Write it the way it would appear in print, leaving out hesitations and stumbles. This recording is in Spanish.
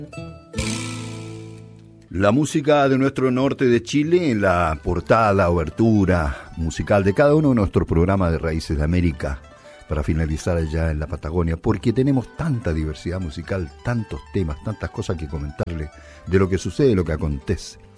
La música de nuestro norte de Chile, en la portada, obertura musical de cada uno de nuestros programas de Raíces de América, para finalizar allá en la Patagonia, porque tenemos tanta diversidad musical, tantos temas, tantas cosas que comentarle de lo que sucede, lo que acontece.